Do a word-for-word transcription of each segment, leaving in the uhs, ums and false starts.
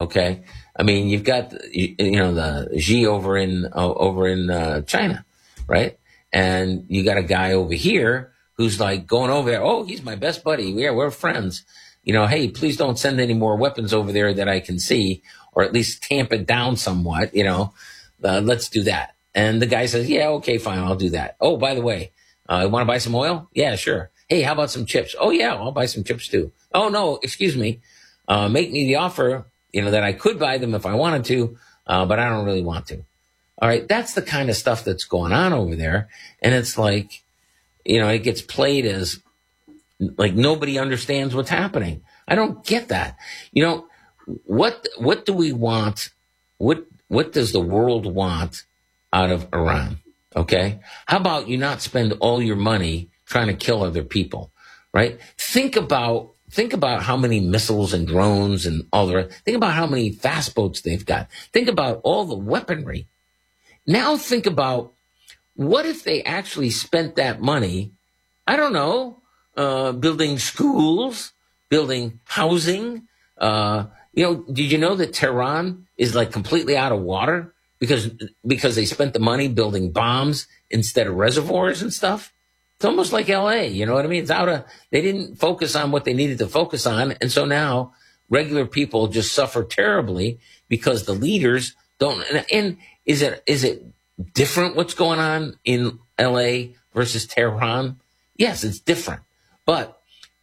Okay. I mean, you've got, you, you know, the Xi over in, uh, over in, uh, China, right? And you got a guy over here who's like going over there. Oh, he's my best buddy. Yeah, we're friends. You know, hey, please don't send any more weapons over there that I can see, or at least tamp it down somewhat. You know, uh, let's do that. And the guy says, yeah, okay, fine. I'll do that. Oh, by the way, uh, you want to buy some oil? Yeah, sure. Hey, how about some chips? Oh, yeah, I'll buy some chips too. Oh, no, excuse me. Uh, make me the offer, you know, that I could buy them if I wanted to, uh, but I don't really want to. All right. That's the kind of stuff that's going on over there. And it's like, you know, it gets played as like nobody understands what's happening. I don't get that. You know, what, what do we want? What, what does the world want out of Iran? Okay. How about you not spend all your money trying to kill other people, right? Think about, think about how many missiles and drones and all the rest. Think about how many fast boats they've got. Think about all the weaponry. Now think about what if they actually spent that money, I don't know, uh, building schools, building housing. Uh, you know, did you know that Tehran is like completely out of water because, because they spent the money building bombs instead of reservoirs and stuff? It's almost like L A, you know what I mean? It's out of, they didn't focus on what they needed to focus on. And so now regular people just suffer terribly because the leaders don't, and, and is it, is it different what's going on in L A versus Tehran? Yes, it's different. But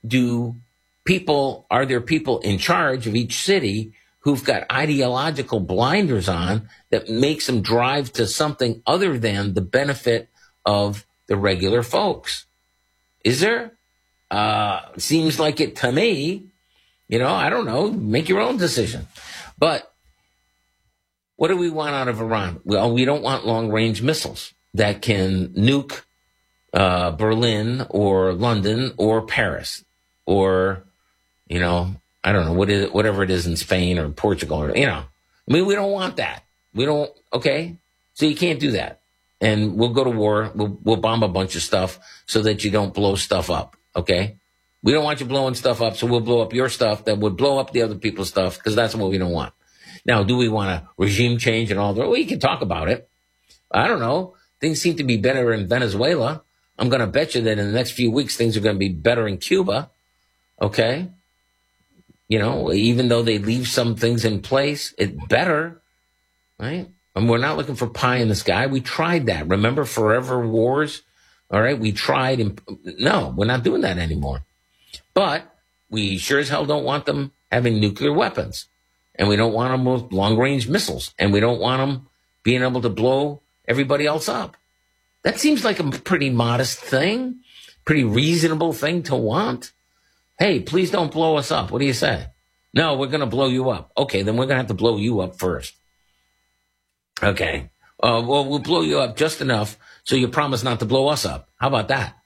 do people, are there people in charge of each city who've got ideological blinders on that makes them drive to something other than the benefit of the regular folks? Is there? Uh, seems like it to me. You know, I don't know. Make your own decision. But what do we want out of Iran? Well, we don't want long-range missiles that can nuke uh, Berlin or London or Paris or, you know, I don't know, what is it, whatever it is in Spain or Portugal or, you know. I mean, we don't want that. We don't, okay? So you can't do that. And we'll go to war. We'll, we'll bomb a bunch of stuff so that you don't blow stuff up, okay? We don't want you blowing stuff up, so we'll blow up your stuff that would blow up the other people's stuff because that's what we don't want. Now, do we want a regime change and all that? Well, you can talk about it. I don't know. Things seem to be better in Venezuela. I'm going to bet you that in the next few weeks, things are going to be better in Cuba, okay? You know, even though they leave some things in place, it's better, right? And we're not looking for pie in the sky. We tried that. Remember forever wars? All right, we tried. And no, we're not doing that anymore. But we sure as hell don't want them having nuclear weapons. And we don't want them with long-range missiles. And we don't want them being able to blow everybody else up. That seems like a pretty modest thing, pretty reasonable thing to want. Hey, please don't blow us up. What do you say? No, we're going to blow you up. Okay, then we're going to have to blow you up first. Okay. Uh, well, we'll blow you up just enough so you promise not to blow us up. How about that?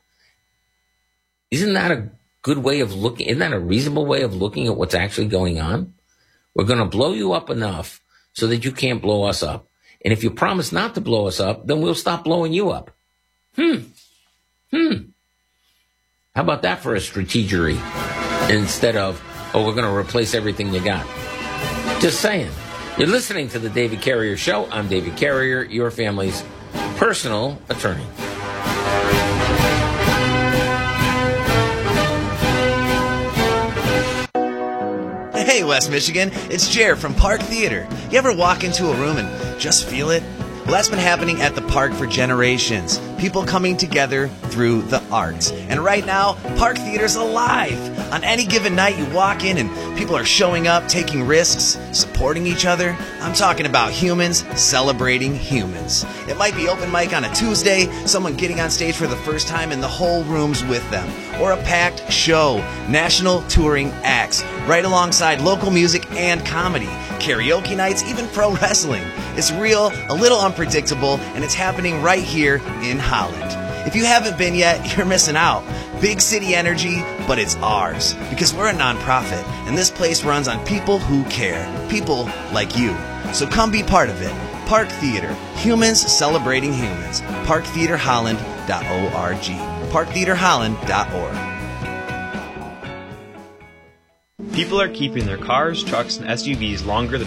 Isn't that a good way of looking? Isn't that a reasonable way of looking at what's actually going on? We're going to blow you up enough so that you can't blow us up. And if you promise not to blow us up, then we'll stop blowing you up. Hmm. Hmm. How about that for a strategery? Instead of, oh, we're going to replace everything you got. Just saying. You're listening to the David Carrier Show. I'm David Carrier, your family's personal attorney. Hey, West Michigan, it's Jer from Park Theater. You ever walk into a room and just feel it? Well, that's been happening at the park for generations. People coming together through the arts. And right now, Park Theater's alive. On any given night, you walk in and people are showing up, taking risks, supporting each other. I'm talking about humans celebrating humans. It might be open mic on a Tuesday, someone getting on stage for the first time and the whole room's with them. Or a packed show, national touring acts, right alongside local music and comedy. Karaoke nights, even pro wrestling. It's real, a little unpredictable, and it's happening right here in Holland. If you haven't been yet, you're missing out. Big city energy, but it's ours. Because we're a nonprofit, and this place runs on people who care. People like you. So come be part of it. Park Theater. Humans celebrating humans. park theater holland dot org. park theater holland dot org. People are keeping their cars, trucks, and S U Vs longer than